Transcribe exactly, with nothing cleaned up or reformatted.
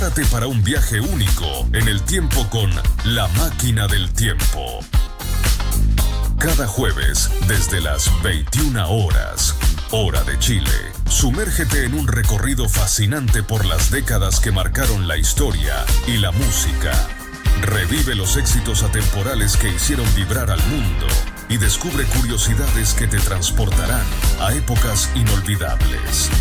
Prepárate para un viaje único en el tiempo con La Máquina del Tiempo. Cada jueves, desde las veintiuna horas, hora de Chile, sumérgete en un recorrido fascinante por las décadas que marcaron la historia y la música. Revive los éxitos atemporales que hicieron vibrar al mundo y descubre curiosidades que te transportarán a épocas inolvidables.